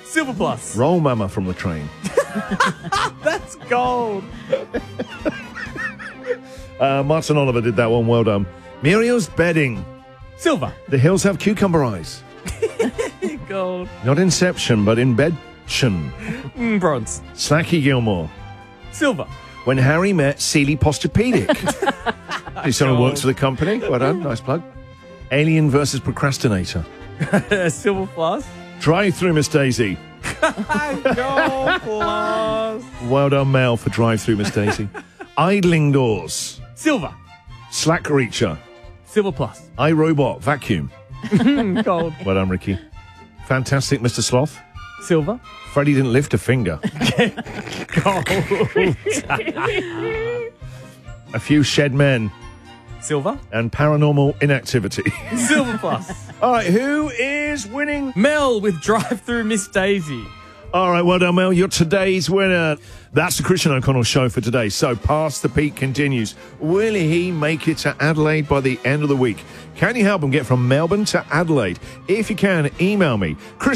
Silver Plus. Roll Mama from the train. That's gold. Martin Oliver did that one. Well done. Muriel's bedding. Silver. The hills have cucumber eyes. Gold. Not Inception, but in bedtion. Bronze. Slacky Gilmore. Silver. When Harry met Sealy Posturepedic. He sort of works for the company. Well done. Nice plug. Alien versus Procrastinator. Silver Plus. Drive Through Miss Daisy. Gold Plus. Well done, Mel, for Drive Through Miss Daisy. Idling Doors. Silver. Slack Reacher. Silver Plus. iRobot Vacuum. Gold. Well done, Ricky. Fantastic Mr. Sloth. Silver. Freddie didn't lift a finger. Gold. A Few Shed Men. Silver. And Paranormal Inactivity. Silver Plus. All right, who is winning? Mel with Drive Through Miss Daisy. All right, well done, Mel. You're today's winner. That's the Christian O'Connell Show for today. So, Pass the Peak continues. Will he make it to Adelaide by the end of the week? Can you help him get from Melbourne to Adelaide? If you can, email me,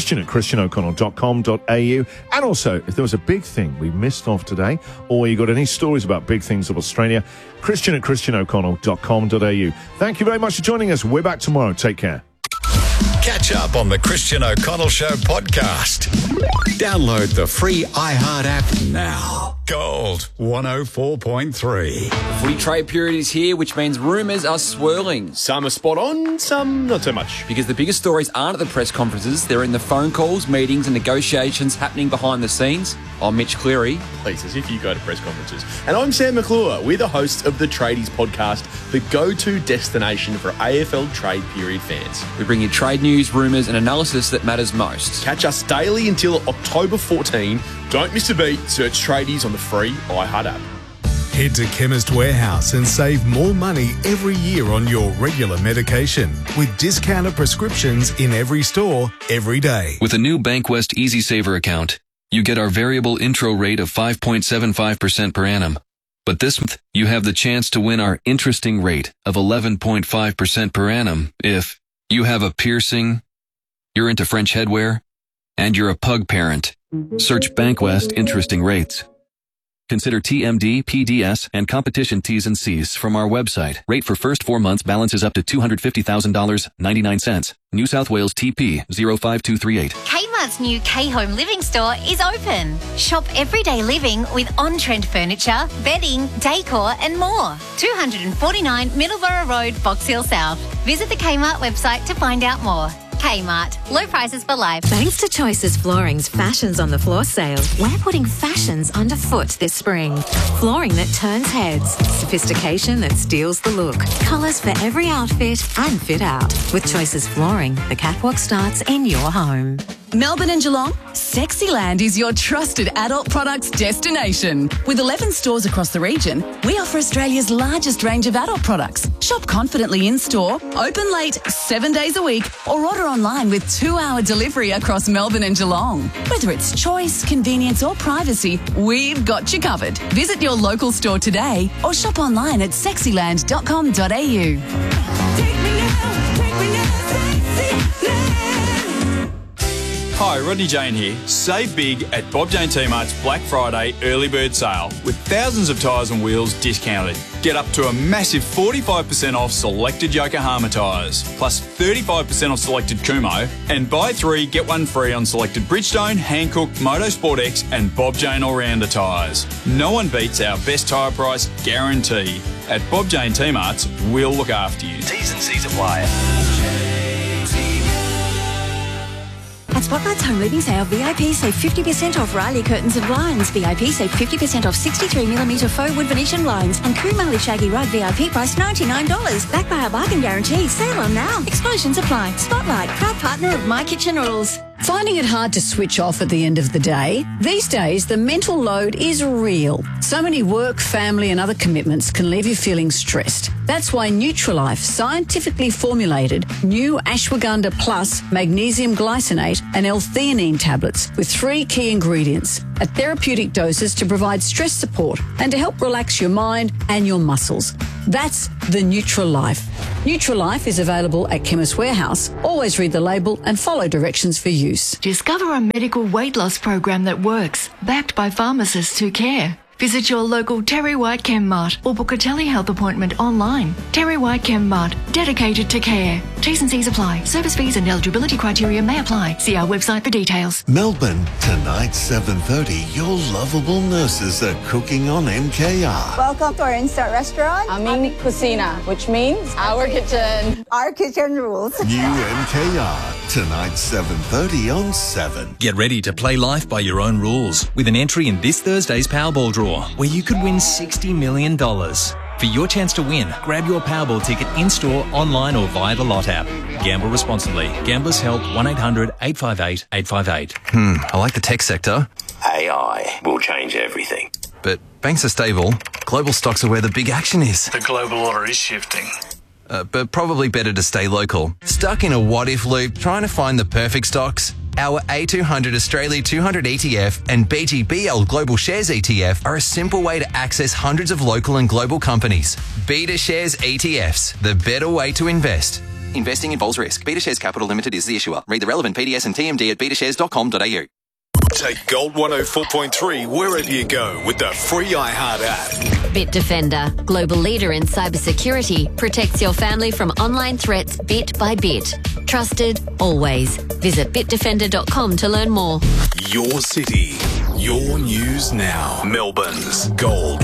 christian@christianoconnell.com.au. And also, if there was a big thing we missed off today, or you got any stories about big things of Australia, christian@christianoconnell.com.au. Thank you very much for joining us. We're back tomorrow. Take care. Catch up on the Christian O'Connell Show podcast. Download the free iHeart app now. Gold 104.3. Footy trade period is here, which means rumours are swirling. Some are spot on, some not so much. Because the biggest stories aren't at the press conferences, they're in the phone calls, meetings and negotiations happening behind the scenes. I'm Mitch Cleary. Please, as if you go to press conferences. And I'm Sam McClure. We're the hosts of the Tradies podcast, the go-to destination for AFL trade period fans. We bring you trade news, rumours and analysis that matters most. Catch us daily until October 14. Don't miss a beat. Search Tradies on the free iHeart app. Head to Chemist Warehouse and save more money every year on your regular medication with discounted prescriptions in every store, every day. With a new Bankwest Easy Saver account, you get our variable intro rate of 5.75% per annum. But this month, you have the chance to win our interesting rate of 11.5% per annum if you have a piercing, you're into French headwear, and you're a pug parent. Search Bankwest Interesting Rates. Consider TMD, PDS, and competition T's and C's from our website. Rate for first 4 months balances up to $250,000, 99 cents. New South Wales TP 05238. Kmart's new K-Home Living store is open. Shop everyday living with on-trend furniture, bedding, decor and more. 249 Middleborough Road, Box Hill South. Visit the Kmart website to find out more. Kmart. Low prices for life. Thanks to Choices Flooring's Fashions on the Floor sale, we're putting fashions underfoot this spring. Flooring that turns heads, sophistication that steals the look, colours for every outfit and fit out. With Choices Flooring, the catwalk starts in your home. Melbourne and Geelong, Sexyland is your trusted adult products destination. With 11 stores across the region, we offer Australia's largest range of adult products. Shop confidently in-store, open late 7 days a week, or order online with 2-hour delivery across Melbourne and Geelong. Whether it's choice, convenience or privacy, we've got you covered. Visit your local store today or shop online at sexyland.com.au. Hi, Rodney Jane here. Save big at Bob Jane T-Mart's Black Friday early bird sale with thousands of tyres and wheels discounted. Get up to a massive 45% off selected Yokohama tyres, plus 35% off selected Kumho, and buy 3, get 1 free on selected Bridgestone, Hankook, Motorsport X and Bob Jane All-Rounder tyres. No one beats our best tyre price guarantee. At Bob Jane T-Mart's, we'll look after you. T's and C's apply. At Spotlight's Home Living Sale, VIP save 50% off Riley curtains and blinds. VIP save 50% off 63mm faux wood Venetian blinds. And Kumali Shaggy Rug VIP price $99. Backed by our bargain guarantee. Sale on now. Exclusions apply. Spotlight, proud partner of My Kitchen Rules. Finding it hard to switch off at the end of the day? These days, the mental load is real. So many work, family and other commitments can leave you feeling stressed. That's why Nutrilife scientifically formulated new Ashwagandha Plus magnesium glycinate and L-theanine tablets with 3 key ingredients at therapeutic doses to provide stress support and to help relax your mind and your muscles. That's the Nutrilife. Nutrilife is available at Chemist Warehouse. Always read the label and follow directions for use. Discover a medical weight loss program that works, backed by pharmacists who care. Visit your local Terry White Chem Mart or book a telehealth appointment online. Terry White Chem Mart, dedicated to care. T's and C's apply. Service fees and eligibility criteria may apply. See our website for details. Melbourne, tonight 7:30, your lovable nurses are cooking on MKR. Welcome to our instant restaurant. Amin Cucina, which means our kitchen. Our kitchen rules. New MKR, tonight 7:30 on 7. Get ready to play life by your own rules with an entry in this Thursday's Powerball draw, where you could win $60 million. For your chance to win, grab your Powerball ticket in-store, online or via the Lot app. Gamble responsibly. Gamblers Help 1-800-858-858. I like the tech sector. AI will change everything. But banks are stable. Global stocks are where the big action is. The global order is shifting. But probably better to stay local. Stuck in a what-if loop trying to find the perfect stocks? Our A200 Australia 200 ETF and BGBL Global Shares ETF are a simple way to access hundreds of local and global companies. Beta Shares ETFs, the better way to invest. Investing involves risk. Beta Shares Capital Limited is the issuer. Read the relevant PDS and TMD at betashares.com.au. Take Gold 104.3 wherever you go with the free iHeart app. Bitdefender, global leader in cybersecurity, protects your family from online threats bit by bit. Trusted, always. Visit bitdefender.com to learn more. Your city, your news now. Melbourne's Gold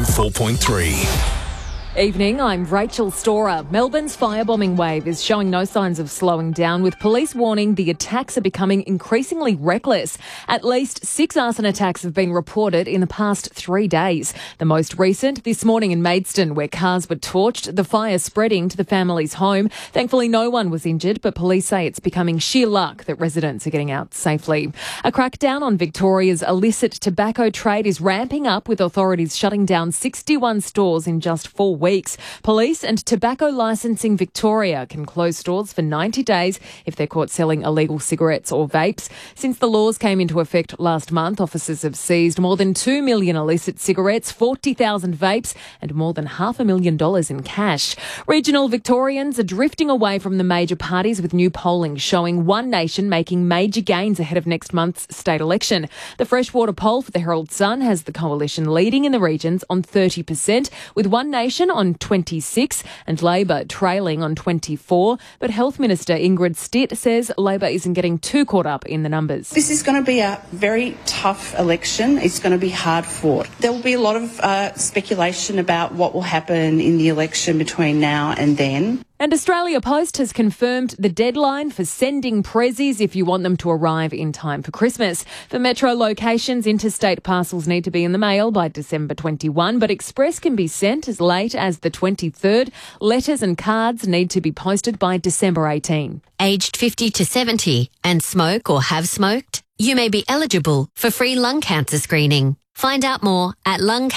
104.3. Evening, I'm Rachel Storer. Melbourne's firebombing wave is showing no signs of slowing down, with police warning the attacks are becoming increasingly reckless. At least 6 arson attacks have been reported in the past 3 days. The most recent this morning in Maidstone, where cars were torched, the fire spreading to the family's home. Thankfully, no one was injured, but police say it's becoming sheer luck that residents are getting out safely. A crackdown on Victoria's illicit tobacco trade is ramping up, with authorities shutting down 61 stores in just 4 weeks. Police and Tobacco Licensing Victoria can close stores for 90 days if they're caught selling illegal cigarettes or vapes. Since the laws came into effect last month, officers have seized more than 2 million illicit cigarettes, 40,000 vapes and more than $500,000 in cash. Regional Victorians are drifting away from the major parties, with new polling showing One Nation making major gains ahead of next month's state election. The Freshwater poll for the Herald Sun has the coalition leading in the regions on 30%, with One Nation on 26% and Labor trailing on 24%. But Health Minister Ingrid Stitt says Labor isn't getting too caught up in the numbers. This is going to be a very tough election. It's going to be hard fought. There will be a lot of speculation about what will happen in the election between now and then. And Australia Post has confirmed the deadline for sending prezzies if you want them to arrive in time for Christmas. For metro locations, interstate parcels need to be in the mail by December 21, but express can be sent as late as the 23rd. Letters and cards need to be posted by December 18. Aged 50 to 70 and smoke or have smoked? You may be eligible for free lung cancer screening. Find out more at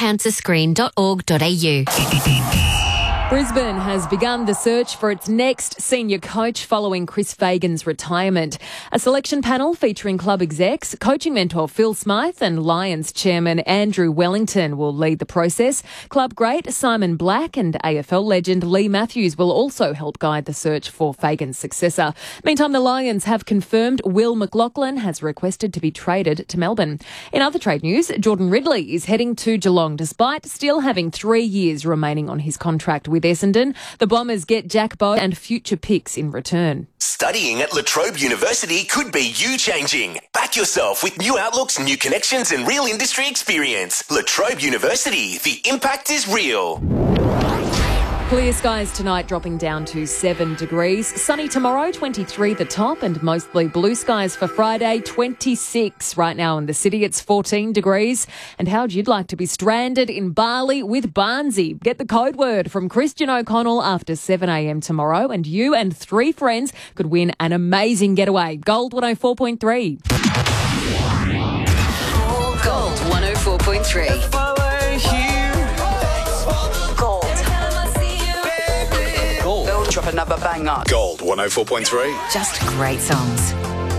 lungcancerscreen.org.au. Brisbane has begun the search for its next senior coach following Chris Fagan's retirement. A selection panel featuring club execs, coaching mentor Phil Smythe and Lions chairman Andrew Wellington will lead the process. Club great Simon Black and AFL legend Lee Matthews will also help guide the search for Fagan's successor. Meantime, the Lions have confirmed Will McLachlan has requested to be traded to Melbourne. In other trade news, Jordan Ridley is heading to Geelong despite still having 3 years remaining on his contract with Essendon. The Bombers get Jack Bowe and future picks in return. Studying at La Trobe University could be you changing. Back yourself with new outlooks, new connections and real industry experience. La Trobe University, the impact is real. Clear skies tonight, dropping down to 7 degrees. Sunny tomorrow, 23 the top, and mostly blue skies for Friday, 26. Right now in the city, it's 14 degrees. And how'd you like to be stranded in Bali with Barnsey? Get the code word from Christian O'Connell after 7 a.m. tomorrow, and you and 3 friends could win an amazing getaway. Gold 104.3. Gold 104.3. Drop another banger. Gold 104.3. Just great songs.